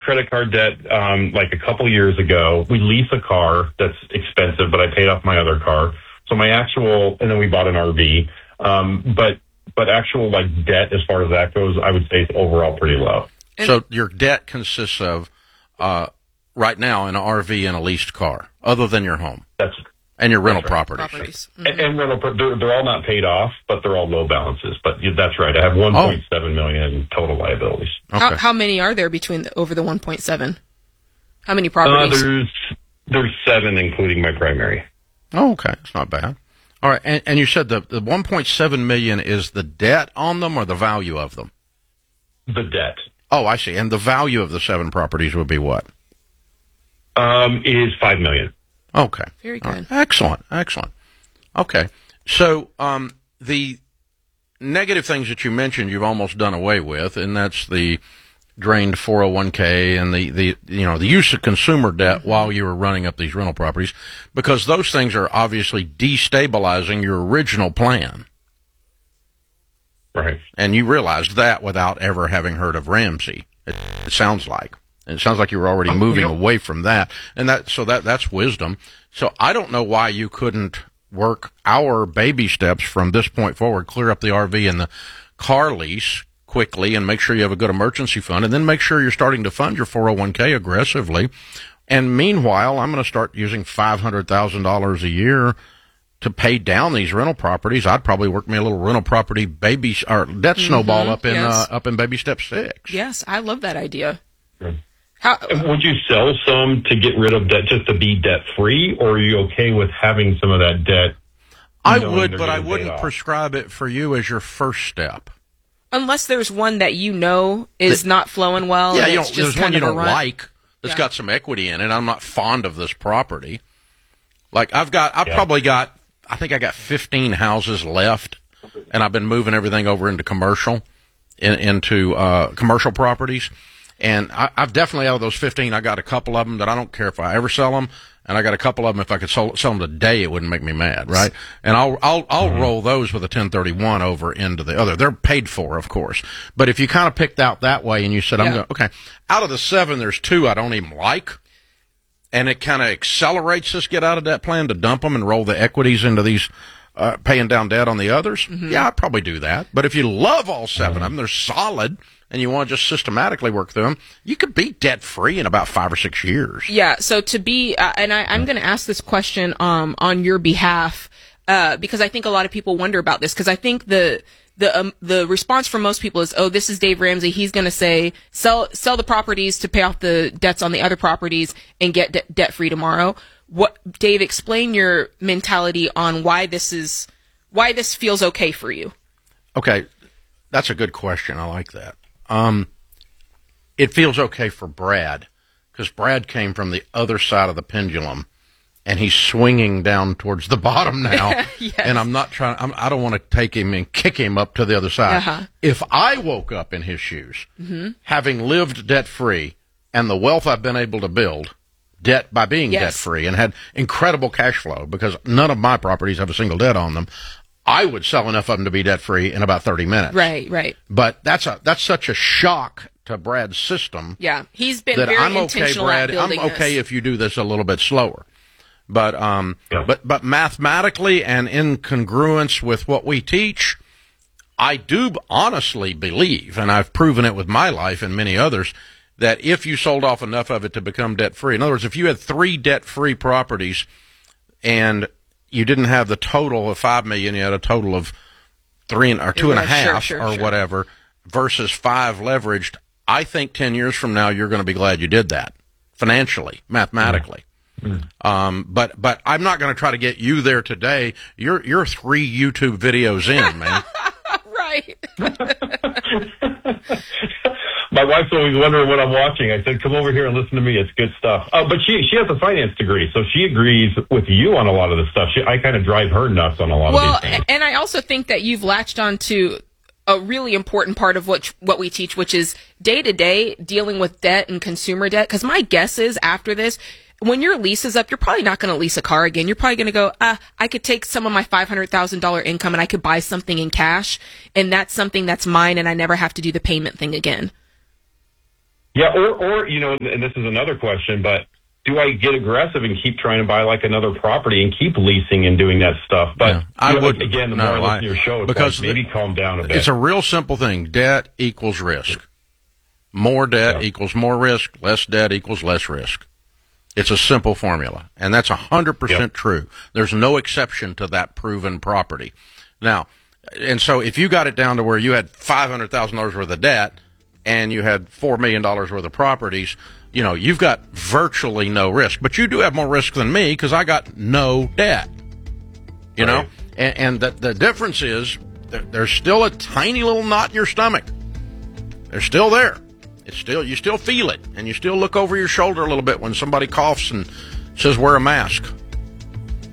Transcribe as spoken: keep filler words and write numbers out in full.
credit card debt um, like a couple years ago. We lease a car that's expensive, but I paid off my other car. So my actual, and then we bought an R V. Um, but but actual like debt as far as that goes, I would say it's overall pretty low. So your debt consists of uh, right now an R V and a leased car, other than your home. That's and your rental that's right. properties. properties. Mm-hmm. And, and rental, they're, they're all not paid off, but they're all low balances. But that's right. I have one point seven oh. million in total liabilities. Okay. How, how many are there between the, over the one point seven? How many properties? Uh, there's there's seven, including my primary. Oh, okay, it's not bad. All right, and, and you said the the one point seven million is the debt on them or the value of them? The debt. Oh, I see. And the value of the seven properties would be what? Um, is five million. Okay. Very good. Right. Excellent. Excellent. Okay. So, um, the negative things that you mentioned, you've almost done away with, and that's the drained four oh one k and the, the, you know, the use of consumer debt while you were running up these rental properties, because those things are obviously destabilizing your original plan. Right. And you realized that without ever having heard of Ramsey, it, it sounds like. And it sounds like you were already moving yep. away from that. And that, so that, that's wisdom. So I don't know why you couldn't work our baby steps from this point forward, clear up the R V and the car lease quickly and make sure you have a good emergency fund, and then make sure you're starting to fund your four oh one k aggressively. And meanwhile, I'm going to start using five hundred thousand dollars a year to pay down these rental properties. I'd probably work me a little rental property baby or debt mm-hmm, snowball up in yes. uh, up in baby step six. Yes, I love that idea. Right. How, would you sell some to get rid of debt just to be debt free, or are you okay with having some of that debt? I would, but I wouldn't prescribe it for you as your first step. Unless there's one that you know is the, not flowing well. Yeah, and you it's don't, just there's one you don't run. like that's yeah. got some equity in it. I'm not fond of this property. Like I've got, I've yeah. probably got, I think I got fifteen houses left, and I've been moving everything over into commercial, in, into uh, commercial properties. And I, I've definitely, out of those fifteen, I got a couple of them that I don't care if I ever sell them, and I got a couple of them if I could sell, sell them today, it wouldn't make me mad, right? And I'll I'll I'll mm-hmm. roll those with a ten thirty-one over into the other. They're paid for, of course, but if you kind of picked out that way and you said, yeah. I'm going, okay, out of the seven, there's two I don't even like, and it kind of accelerates this get out of debt plan to dump them and roll the equities into these uh, paying down debt on the others. Mm-hmm. Yeah, I'd probably do that. But if you love all seven mm-hmm. of them, they're solid, and you want to just systematically work through them, you could be debt-free in about five or six years. Yeah, so to be, uh, and I, I'm going to ask this question um, on your behalf, uh, because I think a lot of people wonder about this, because I think the the um, the response from most people is, oh, this is Dave Ramsey, he's going to say, sell sell the properties to pay off the debts on the other properties and get de- debt-free tomorrow. What, Dave, explain your mentality on why this is, why this feels okay for you. Okay, that's a good question. I like that. Um, it feels okay for Brad, because Brad came from the other side of the pendulum, and he's swinging down towards the bottom now. Yes. And I'm not trying, I'm, I don't want to take him and kick him up to the other side. Uh-huh. If I woke up in his shoes, mm-hmm. having lived debt-free and the wealth I've been able to build debt by being yes. debt-free and had incredible cash flow, because none of my properties have a single debt on them, I would sell enough of them to be debt-free in about thirty minutes. Right, right. But that's a that's such a shock to Brad's system. Yeah, he's been that very I'm okay, intentional Brad. at building I'm okay this. if you do this a little bit slower. But um, yeah. but but mathematically and in congruence with what we teach, I do honestly believe, and I've proven it with my life and many others, that if you sold off enough of it to become debt-free, in other words, if you had three debt-free properties and you didn't have the total of five million, you had a total of three and, or two and a half sure, sure, or sure. whatever versus five leveraged. I think ten years from now, you're going to be glad you did that financially, mathematically. Mm-hmm. Um, but, but I'm not going to try to get you there today. You're, you're three YouTube videos in, man. Right. My wife's always wondering what I'm watching. I said, come over here and listen to me. It's good stuff. Uh, but she she has a finance degree, so she agrees with you on a lot of the stuff. She, I kind of drive her nuts on a lot well, of these things. And I also think that you've latched on to a really important part of what what we teach, which is day-to-day dealing with debt and consumer debt. Because my guess is after this, when your lease is up, you're probably not going to lease a car again. You're probably going to go, ah, I could take some of my five hundred thousand dollars income and I could buy something in cash, and that's something that's mine, and I never have to do the payment thing again. Yeah, or, or, you know, and this is another question, but do I get aggressive and keep trying to buy like another property and keep leasing and doing that stuff? But yeah, I know, would, again, the no, more I listen I, to your show, it's because like maybe the, calm down a bit. It's a real simple thing. Debt equals risk. More debt yeah. equals more risk. Less debt equals less risk. It's a simple formula, and that's one hundred percent yep. true. There's no exception to that proven property. Now, and so if you got it down to where you had five hundred thousand dollars worth of debt and you had four million dollars worth of properties, you know, you've got virtually no risk. But you do have more risk than me because I got no debt, you right. know? And, and the, the difference is there, there's still a tiny little knot in your stomach. They're still there. It's still, you still feel it, and you still look over your shoulder a little bit when somebody coughs and says wear a mask.